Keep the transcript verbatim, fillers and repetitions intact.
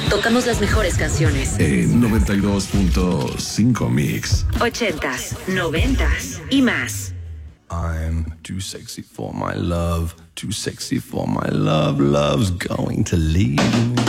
Tocamos las mejores canciones. En noventa y dos punto cinco Mix. Ochentas, noventas y más. I'm too sexy for my love, too sexy for my love, love's going to leave me.